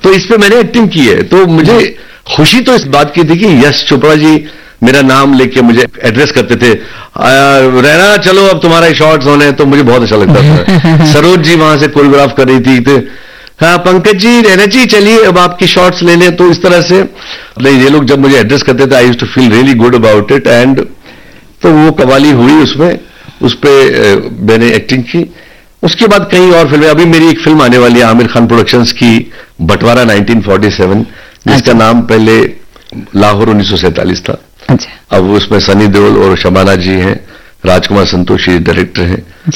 तो इस पे मैंने एक्टिंग की है। तो मुझे खुशी तो इस बात की थी कि यश चोपड़ा जी मेरा नाम लेके मुझे एड्रेस करते थे, रहना चलो अब तुम्हारा शॉर्ट्स होने, तो मुझे बहुत अच्छा लगता था। सरोज जी वहां से कोरियोग्राफ कर रही थी, तो हाँ पंकज जी, रहना जी, चलिए अब आपकी शॉर्ट्स ले लें। तो इस तरह से ये लोग जब मुझे एड्रेस करते थे, I used to feel really good about it. And तो वो कवाली हुई, उसमें उस पे मैंने एक्टिंग की। उसके बाद कई और फिल्में, अभी मेरी एक फिल्म आने वाली है आमिर खान प्रोडक्शंस की, बंटवारा 1947, जिसका नाम पहले लाहौर 1947 था। अच्छा। अब उसमें सनी देओल और शबाना जी हैं, राजकुमार संतोषी डायरेक्टर हैं।